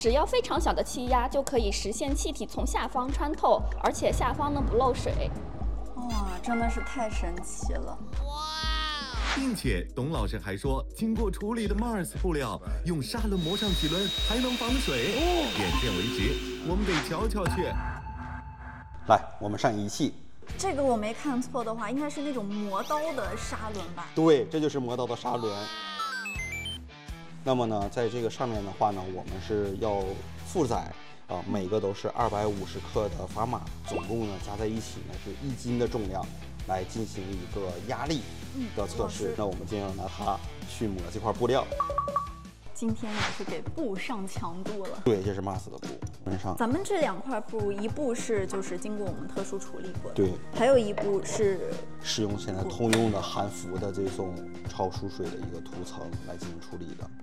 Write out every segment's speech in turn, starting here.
只要非常小的气压就可以实现气体从下方穿透，而且下方呢不漏水。 哇，真的是太神奇了！ 并且董老师还说，经过处理的 Mars 布料用砂轮磨上几轮还能防水。眼见为实，我们得瞧瞧去。 来，我们上仪器。 这个我没看错的话，应该是那种磨刀的砂轮吧？ 对，这就是磨刀的砂轮。那么呢，在这个上面的话呢，我们是要负载每个都是250克的砝码，总共呢加在一起呢是1斤的重量，来进行一个压力的测试。那我们今天要拿它去磨这块布料。 今天也是给布上强度了。 对，这是 Mars 的布。上咱们这2块布，一部是就是经过我们特殊处理过的， 对， 还有一部是使用现在通用的含氟的这种超疏水的一个涂层来进行处理的。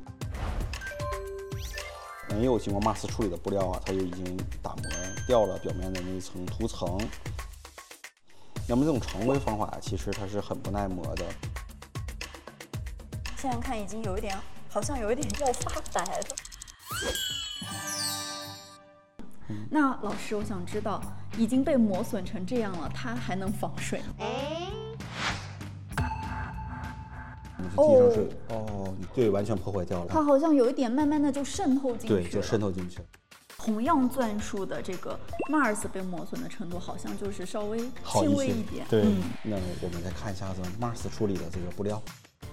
没有经过 Mars 处理的布料啊，它就已经打磨掉了表面的那一层涂层。那么这种常规方法其实它是很不耐磨的。 现在看已经有一点，好像有一点要发白了。那老师，我想知道，已经被磨损成这样了，它还能防水吗？ 地上水对，完全破坏掉了。 它好像有一点慢慢的就渗透进去了。 对，就渗透进去了。 同样钻数的这个 Mars 被磨损的程度，好像就是稍微轻微一点。 对，那我们再看一下子 Mars 处理的这个布料。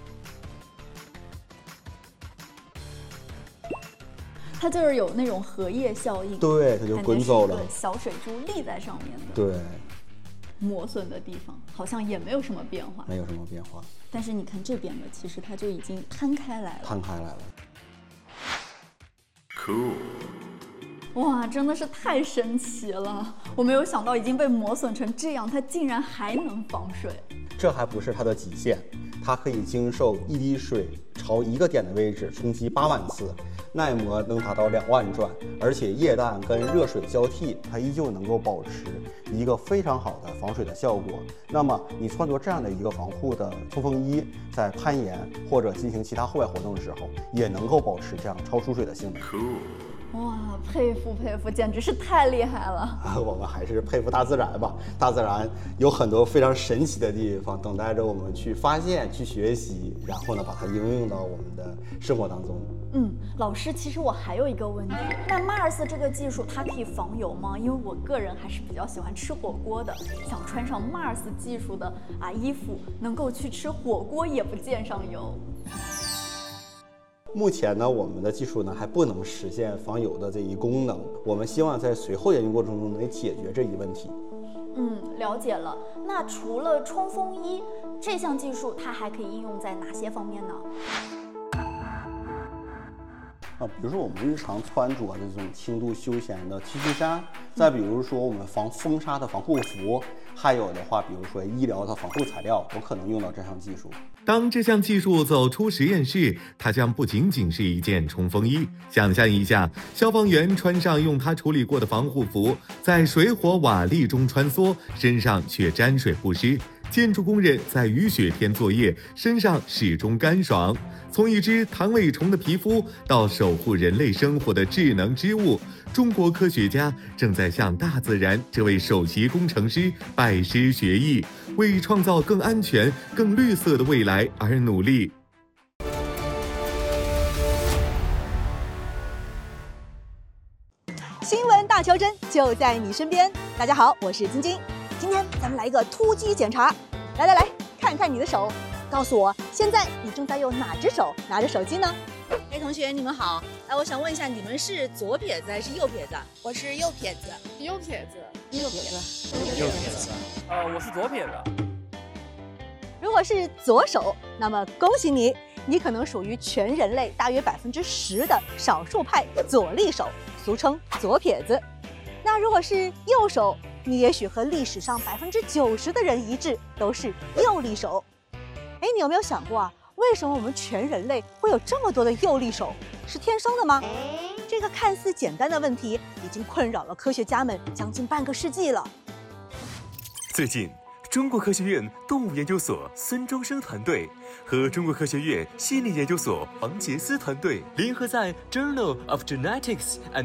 它就是有那种荷叶效应， 对，它就滚走了， 小水珠立在上面的。 对， 磨损的地方好像也没有什么变化， 没有什么变化。 但是你看这边的，其实它就已经摊开来了， 摊开来了。 Cool。 哇，真的是太神奇了！我没有想到已经被磨损成这样，它竟然还能防水。 这还不是它的极限，它可以经受1滴水朝一个点的位置冲击8万次，耐磨能达到2万转，而且液氮跟热水交替，它依旧能够保持一个非常好的防水的效果。那么你穿着这样的一个防护的冲锋衣，在攀岩或者进行其他户外活动的时候，也能够保持这样超疏水的性能。 哇，佩服佩服，简直是太厉害了！ 我们还是佩服大自然吧，大自然有很多非常神奇的地方，等待着我们去发现、去学习，然后呢，把它应用到我们的生活当中。 老师，其实我还有一个问题，那 Mars 这个技术它可以防油吗？因为我个人还是比较喜欢吃火锅的，想穿上 Mars 技术的衣服，能够去吃火锅也不溅上油。 目前呢，我们的技术呢还不能实现防油的这一功能，我们希望在随后研究过程中能解决这一问题。 了解了。那除了冲锋衣这项技术，它还可以应用在哪些方面呢？ 比如说我们日常穿着的这种轻度休闲的 T 恤衫，再比如说我们防风沙的防护服，还有的话，比如说医疗的防护材料，都可能用到这项技术。 当这项技术走出实验室，它将不仅仅是一件冲锋衣。想象一下，消防员穿上用它处理过的防护服，在水火瓦砾中穿梭，身上却沾水不湿；建筑工人在雨雪天作业，身上始终干爽。从一只弹尾虫的皮肤到守护人类生活的智能织物，中国科学家正在向大自然这位首席工程师拜师学艺，为创造更安全、更绿色的未来而努力。 新闻大调针就在你身边。大家好，我是晶晶。今天咱们来一个突击检查。来，看看你的手，告诉我现在你正在用哪只手拿着手机呢？同学你们好，我想问一下，你们是左撇子还是右撇子？ 我是右撇子。 右撇子。 我是左撇子。 如果是左手，那么恭喜你，你可能属于全人类大约10%的少数派左利手，俗称左撇子。那如果是右手，你也许和历史上90%的人一致，都是右利手。你有没有想过啊？为什么我们全人类会有这么多的右利手？是天生的吗？这个看似简单的问题，已经困扰了科学家们将近半个世纪了。 最近， 中国科学院动物研究所孙中生团队和中国科学院心理研究所王杰斯团队联合在《Journal of Genetics and